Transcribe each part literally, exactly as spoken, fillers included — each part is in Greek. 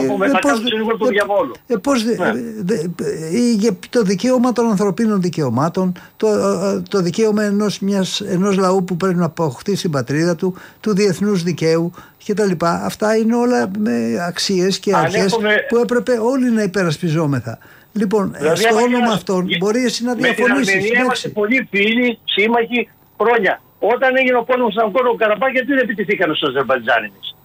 το δικαίωμα των ανθρωπίνων δικαιωμάτων, το, το δικαίωμα ενός, μιας, ενός λαού που πρέπει να αποκτήσει την πατρίδα του, του διεθνούς δικαίου κτλ. Αυτά είναι όλα με αξίες και αρχές έχουμε... που έπρεπε όλοι να υπερασπιζόμεθα. Λοιπόν, δηλαδή, στο όνομα αυτών μπορεί εσύ να διαφωνήσεις. Με την Αρμενία είμαστε πολύ φίλοι, σύμμαχοι χρόνια. Όταν έγινε ο πόλεμος στον Ναγκόρνο Καραμπάχ, γιατί δεν επιτεθήκαμε στους Αζερμπαϊτζάνινες?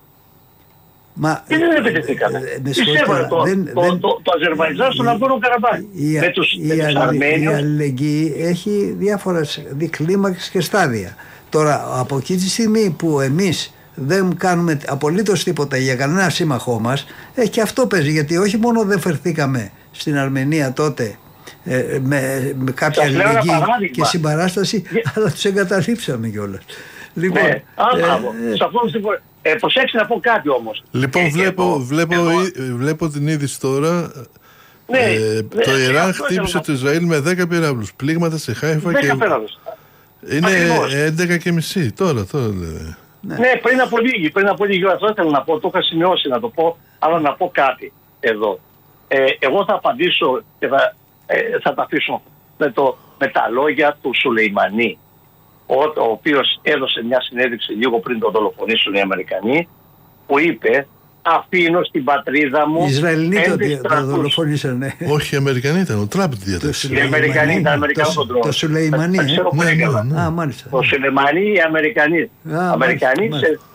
Μα, και δεν επιτεθήκαμε. Πιστεύω το, δεν, το, δεν, το, το Αζερμπαϊτζάν στον Ναγκόρνο Καραμπάχ. Η, με τους, η, με τους Αρμένιους. Η αλληλεγγύη έχει διάφορες δικλίμακες και στάδια. Τώρα, από εκεί τη στιγμή που εμείς δεν κάνουμε απολύτως τίποτα για κανένα σύμμαχό μας, ε, και αυτό παίζει, γιατί όχι μόνο δεν φερθήκαμε στην Αρμενία τότε ε, με, με κάποια αλληλεγγύη και συμπαράσταση, yeah. αλλά τους εγκαταλείψαμε κιόλας. Λοιπόν, ναι, ε, ε, ε, προσέξτε να πω κάτι όμως. Λοιπόν, ε, βλέπω, εγώ, βλέπω, εγώ, βλέπω την είδηση τώρα. Ναι, ε, ναι, το Ιράν χτύπησε το Ισραήλ με δέκα πυράβλους. Πλήγματα σε Χάιφα και... Είναι έντεκα και μισή τώρα, τώρα λέει. Ναι. ναι, πριν από λίγη, πριν από λίγη ώρα, αυτό ήθελα να πω, το είχα σημειώσει να το πω, αλλά να πω κάτι εδώ. Ε, εγώ θα απαντήσω και θα, ε, θα τα αφήσω με, το, με τα λόγια του Σουλεϊμανί, ο, ο οποίος έδωσε μια συνέντευξη λίγο πριν τον δολοφονήσουν οι Αμερικανοί, που είπε: αφήνω στην πατρίδα μου. Οι Ισραηλοί το δολοφονήσανε. Όχι, οι Αμερικανοί ήταν, ο Τραμπ διατέστησε. Οι Αμερικανοί ήταν, Αμερικανοί τον τρόπο. Το Σουλεϊμανί. Α, μάλιστα. Το Σουλεϊμανί, οι Αμερικανοί. Αμερικανοί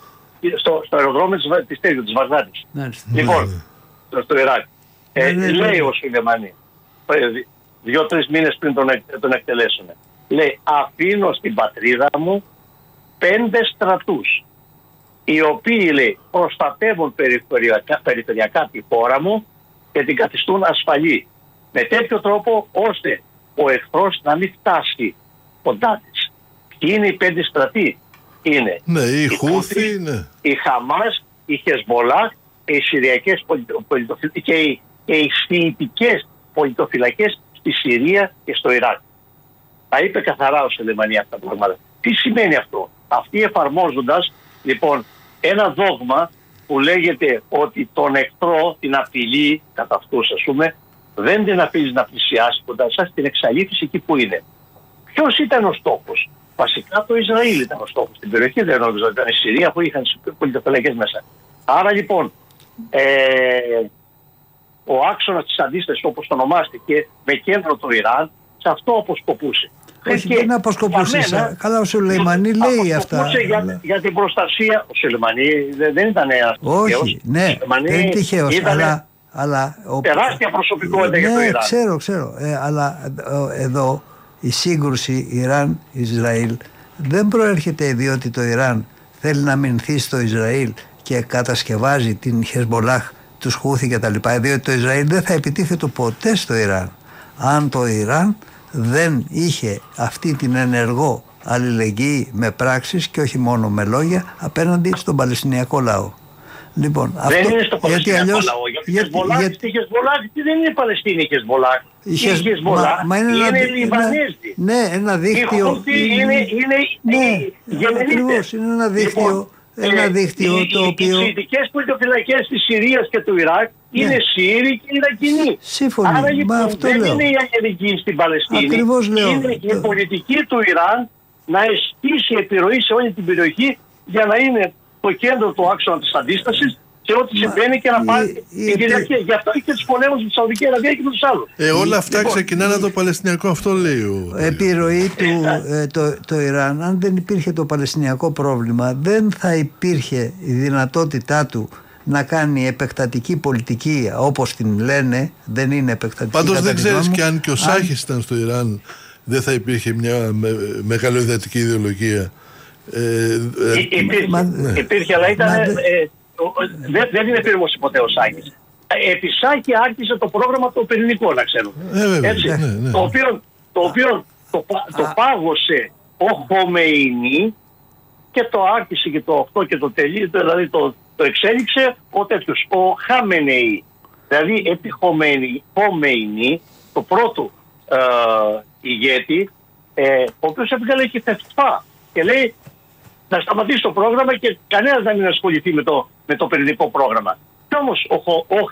στο αεροδρόμιο της Τέγιου, της Βαγδάτης. Λοιπόν, στο Ιράκ. Λέει ο Σουλεϊμανί, δύο-τρεις μήνες πριν τον εκτελέσουν, λέει: αφήνω στην πατρίδα μου πέντε στρατούς, οι οποίοι, λέει, προστατεύουν περιφερειακά, περιφερειακά τη χώρα μου και την καθιστούν ασφαλή. Με τέτοιο τρόπο ώστε ο εχθρός να μην φτάσει κοντά της. Ποιοι είναι οι πέντε στρατοί? Είναι ναι, οι Χούθι, ναι. η Χαμάς, η Χεσμολάχ, οι Συριακές πολιτοφυλακές και οι, και οι Σιητικές πολιτοφυλακές στη Συρία και στο Ιράκ. Τα είπε καθαρά ο Σουλεϊμανί αυτά τα πράγματα. Τι σημαίνει αυτό? Αυτοί εφαρμόζοντας λοιπόν ένα δόγμα που λέγεται ότι τον εχθρό, την απειλή κατά αυτούς, ας πούμε, δεν την αφήνει να πλησιάσει κοντά σας, την εξαλείφθηση εκεί που είναι. Ποιος ήταν ο στόχος? Βασικά το Ισραήλ ήταν ο στόχος. Στην περιοχή δεν νόμιζα ότι ήταν η Συρία που είχαν τις πολιτοφυλακές μέσα. Άρα λοιπόν ε, ο άξονας της αντίστασης, όπως το ονομάστηκε, με κέντρο το Ιράν, σε αυτό αποσκοπούσε. Όχι, δεν αποσκοπούσε. Καλά, ο Σουλεϊμανί λέει αυτά. Για, αλλά... για την προστασία. Ο Σουλεϊμανί δεν ήταν ένας τυχαίος. Όχι, ναι, δεν είναι τυχαίος. Αλλά, αλλά, τεράστια προσωπικότητα ναι, για το Ιράν. Ξέρω, ξέρω. Ε, αλλά ε, εδώ η σύγκρουση Ιράν-Ισραήλ δεν προέρχεται διότι το Ιράν θέλει να μηνθεί στο Ισραήλ και κατασκευάζει την Χεσμολάχ, τους Χούθι κτλ. Διότι το Ισραήλ δεν θα επιτίθεται ποτέ στο Ιράν. Αν το Ιράν δεν είχε αυτή την ενεργό αλληλεγγύη με πράξεις και όχι μόνο με λόγια απέναντι στον Παλαιστινιακό λαό. Λοιπόν, δεν αυτό, είναι στο Παλαιστινιακό γιατί, λαό. Γιατί, γιατί, Χεσμολάχ, γιατί, γιατί, Χεσμολάχ, δεν είναι Παλαιστίνη η Χεσμολάχ. Η Χεσμολάχ μα, μα είναι, είναι Λιβανέζη. Ναι, ένα δίκτυο. Η είναι, είναι, ναι, είναι, ακριβώς, είναι ένα δίκτυο. Λοιπόν, ένα δίκτυο ε, το οι, οποίο... Οι Σιητικές πολιτοφυλακές της Συρίας και του Ιράκ ναι. είναι Σύριοι και Ιρακινοί. Σύμφωνα. Άρα λοιπόν αυτό δεν λέω. είναι η αλληλεγγύη στην Παλαιστίνη. Ακριβώς λέω. Είναι η πολιτική του Ιράν να αισθήσει επιρροή σε όλη την περιοχή για να είναι το κέντρο του άξονα της αντίστασης σε ό,τι συμβαίνει και να πάρει την κυριαρχία. Γι' αυτό και τους πολέμους με τη Σαουδική Αραβία και με τους άλλους. Ε, όλα αυτά λοιπόν, ξεκινάνε από το Παλαιστινιακό, αυτό λέει ο... Επιρροή του ε, το, το Ιράν, αν δεν υπήρχε το Παλαιστινιακό πρόβλημα, δεν θα υπήρχε η δυνατότητά του να κάνει επεκτατική πολιτική, όπως την λένε, δεν είναι επεκτατική. Πάντως δεν ξέρεις και αν και ο Σάχης αν... ήταν στο Ιράν, δεν θα υπήρχε μια με, μεγαλοειδατική ιδεολογία. Ε, ε, υπήρχε, μα, ναι. υπήρχε, αλλά ήταν... Μα, ε, Δεν, δεν είναι πυρμός ποτέ ο Σάκης. Επί Σάκη άρχισε το πρόγραμμα το πυρηνικό, να ξέρουμε. Ε, Έτσι, ναι, ναι. Το οποίο, το, οποίο το, το πάγωσε ο Χομεϊνί και το άρχισε και το οκτώ και το τελείωσε, δηλαδή το, το εξέλιξε ο τέτοιος, ο Χάμενεϊ. Δηλαδή επί Χομεϊνί, το πρώτο ε, ηγέτη, ε, ο οποίος έβγαλε και θευτά και λέει να σταματήσει το πρόγραμμα και κανένας να μην ασχοληθεί με το, με το πυρηνικό πρόγραμμα. Και όμως ο, ο